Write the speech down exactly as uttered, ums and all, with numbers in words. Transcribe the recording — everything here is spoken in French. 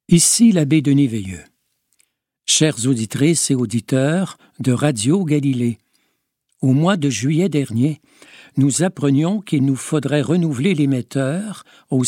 Ici l'abbé Denis Veilleux. Chères auditrices et auditeurs de Radio Galilée, au mois de juillet dernier, nous apprenions qu'il nous faudrait renouveler l'émetteur au